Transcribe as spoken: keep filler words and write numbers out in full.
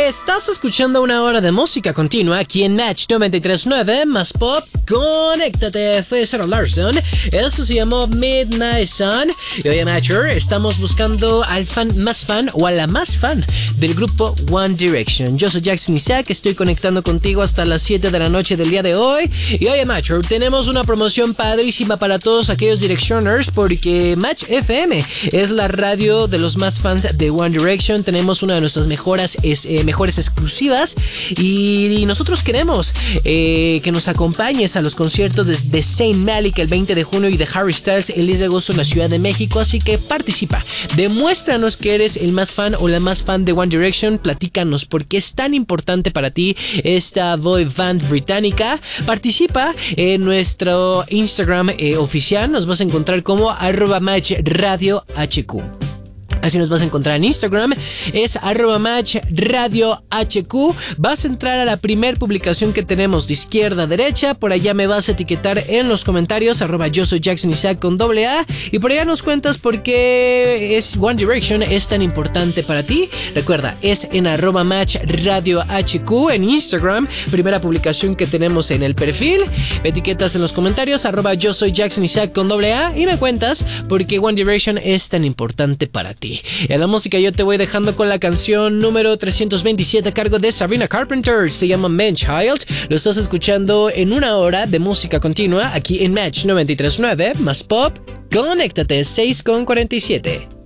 Estás escuchando una hora de música continua aquí en Match noventa y tres punto nueve más pop. Conéctate, fue Sarah Larson. Esto se llamó Midnight Sun. Y hoy en Matcher estamos buscando al fan más fan o a la más fan del grupo One Direction. Yo soy Jackson Isaac, estoy conectando contigo hasta las siete de la noche del día de hoy. Y hoy en Matcher tenemos una promoción padrísima para todos aquellos Directioners, porque Match F M es la radio de los más fans de One Direction. Tenemos una de nuestras mejores, eh, mejores exclusivas y, y nosotros queremos eh, que nos acompañes a los conciertos de, de Zayn Malik el veinte de junio y de Harry Styles el diez de agosto en la Ciudad de México, así que participa, demuéstranos que eres el más fan o la más fan de One Direction, platícanos por qué es tan importante para ti esta boy band británica. Participa en nuestro Instagram eh, oficial, nos vas a encontrar como arroba match radio hq. Así nos vas a encontrar en Instagram, es arroba match radio hq. Vas a entrar a la primer publicación que tenemos de izquierda a derecha. Por allá me vas a etiquetar en los comentarios, arroba yo soy Jackson Isaac con doble A. Y por allá nos cuentas por qué es One Direction es tan importante para ti. Recuerda, es en arroba match radio hq en Instagram. Primera publicación que tenemos en el perfil. Me etiquetas en los comentarios, arroba yo soy Jackson Isaac con doble A. Y me cuentas por qué One Direction es tan importante para ti. En la música yo te voy dejando con la canción número trescientos veintisiete a cargo de Sabrina Carpenter. Se llama Man Child. Lo estás escuchando en una hora de música continua aquí en Match noventa y tres punto nueve más pop. Conéctate, seis con cuarenta y siete.